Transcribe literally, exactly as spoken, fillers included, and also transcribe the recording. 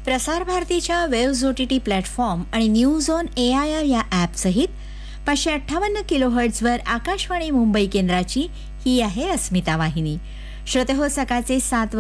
प्रसार भारतीच्या waves O T T platform आणि news on A I R या ॲपसहित पाचशे अठ्ठावन्न किलोहर्ट्झवर आकाशवाणी मुंबई केंद्राची ही आहे अस्मिता वाहिनी. श्रोते हो, सकाळचे सात